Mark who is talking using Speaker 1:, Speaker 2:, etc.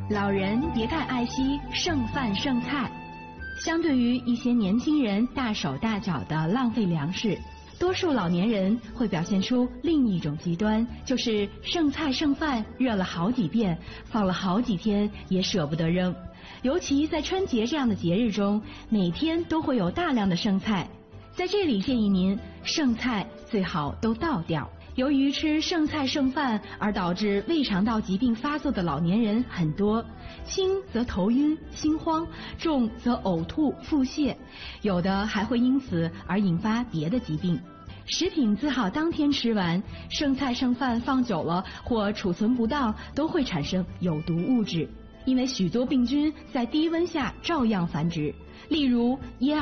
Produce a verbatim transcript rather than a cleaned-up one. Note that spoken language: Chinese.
Speaker 1: 老人别太爱惜剩饭剩菜，相对于一些年轻人大手大脚的浪费粮食，多数老年人会表现出另一种极端，就是剩菜剩饭热了好几遍，放了好几天也舍不得扔。尤其在春节这样的节日中，每天都会有大量的剩菜，在这里建议您，剩菜最好都倒掉。由于吃剩菜剩饭而导致胃肠道疾病发作的老年人很多，轻则头晕心慌，重则呕吐腹泻，有的还会因此而引发别的疾病。食品最好当天吃完，剩菜剩饭放久了或储存不当都会产生有毒物质，因为许多病菌在低温下照样繁殖，例如耶尔